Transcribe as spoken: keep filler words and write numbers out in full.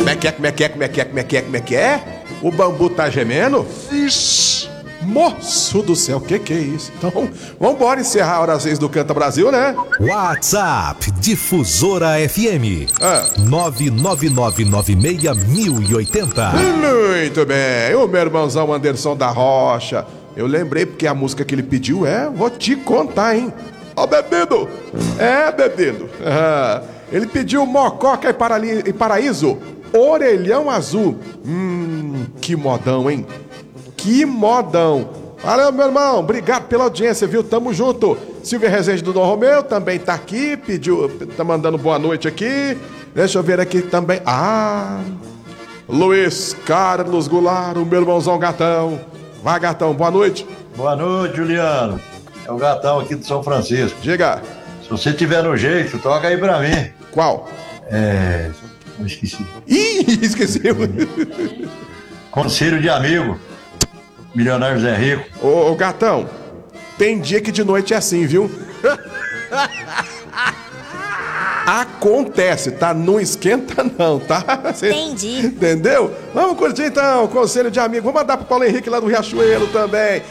Como é que é, como é que é, como é que é, como é que é, como é que é? O bambu tá gemendo? Vixe. Moço do céu, o que que é isso? Então, vambora encerrar a hora seis do Canta Brasil, né? WhatsApp Difusora F M Ah. nove nove nove nove seis mil e oitenta. Muito bem, o meu irmãozão Anderson da Rocha. Eu lembrei porque a música que ele pediu é, vou te contar, hein? Ó, bebido! É, bebido. Ah, ele pediu Mococa e, Parali- e Paraíso, Orelhão Azul. Hum, que modão, hein? Que modão. Valeu, meu irmão. Obrigado pela audiência, viu? Tamo junto. Silvia Rezende do Dom Romeu também tá aqui, pediu, tá mandando boa noite aqui. Deixa eu ver aqui também. Ah, Luiz Carlos Goulart, o meu irmãozão Gatão. Vai, Gatão, boa noite. Boa noite, Juliano. É o Gatão aqui de São Francisco. Diga. Se você tiver no jeito, toca aí pra mim. Qual? É... Eu esqueci. Ih, esqueceu. Conselho de amigo. Milionário Zé Rico. Ô, ô, Gatão, tem dia que de noite é assim, viu? Acontece, tá? Não esquenta não, tá? Cê Entendi. Entendeu? Vamos curtir então, conselho de amigo. Vamos mandar pro Paulo Henrique lá do Riachuelo também.